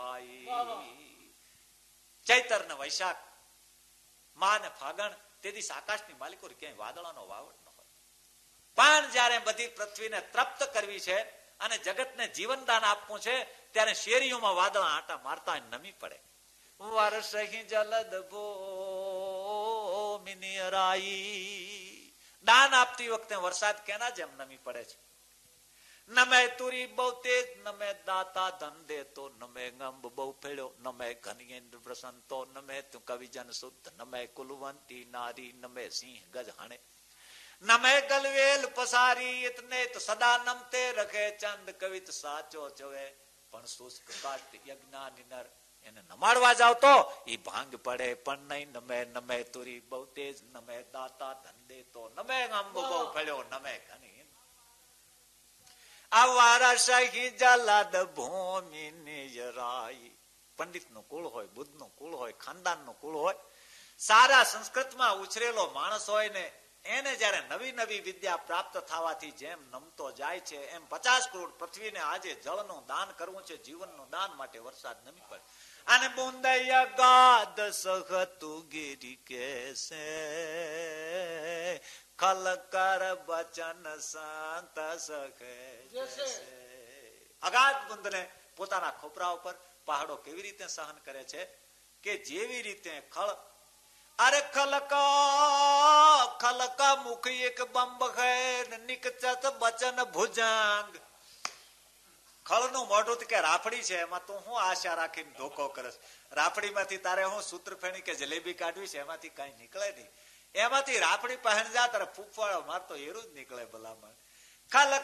ભાઈ. ચૈતર ને વૈશાખ, મા ને ફાગણ, તે દિવસ આકાશની માલિકો ક્યાંય વાદળાનો વાવડ ન હોય. પણ જયારે બધી પૃથ્વીને તૃપ્ત કરવી છે અને જગતને જીવનદાન આપવું છે, ત્યારે શેરીઓમાં વાદળા આટા મારતા નમી પડે. વરસહી જલદ ભૂમિની રાઈ. દાન આપતી વખતે વરસાદ કેના જેમ નમી પડે છે. નમે તુરી બહુ તેજ, નમે દાતા ધન દેતો, નમે ગંબ બહુ ફેળ્યો, નમે ઘનિયેન્દ્ર પ્રસન્તો, નમે તું કવિજન શુદ્ધ, નમે કુલવંતી નારી, નમે સિંહ ગજ હણે, નમે ગલવેલ પસારી, ઇતને તો સદા નમતે રખે ચંદ કવિત સાચો જોવે. પણ શુષ્ક કાટ યજ્ઞાની નર, એને નમાડવા જાવ તો ઈ ભાંગ પડે. પણ નહીં. નમે નમે તુરી બહુ તેજ, નમે દાતા ધન દેતો, નમે ગંબ બહુ ફેળ્યો, નમે ઘની. પંડિત નું કુળ હોય, બુદ્ધ નું કુળ હોય, ખાનદાન નું કુળ હોય, સારા સંસ્કૃતમાં ઉછરેલો માણસ હોય ને, એને જયારે નવી નવી વિદ્યા પ્રાપ્ત થવાથી જેમ નમતો જાય છે, એમ 50 કરોડ પૃથ્વીને આજે જળનું દાન કરવું છે, જીવનનું દાન માટે વરસાદ નમી પડે. અને બુંદૈયા ગાદ સહતુ ગિરી કેસે, ખલકર બચન સંત સખે. અગાધ બુંદને પોતાના ખોપરા ઉપર પહાડો કેવી રીતે સહન કરે છે કે જેવી રીતે ખળ, અરે ખલકા ખલકા મુખ એક બંબ હે, નિકચત બચન ભુજંગ. ખળનું મોઢું કે રાફડી છે, એમાં તું હું આશા રાખીને ધોકો કરે. રાફડીમાંથી તારે હું સૂત્ર ફેણી કે જલેબી કાઢવી છે, એમાંથી કઈ નીકળે નહીં. એમાંથી રાફડી પહેણ જા તારે ફૂફાળો મારતો એરું જ નીકળે ભલામણ. ખલ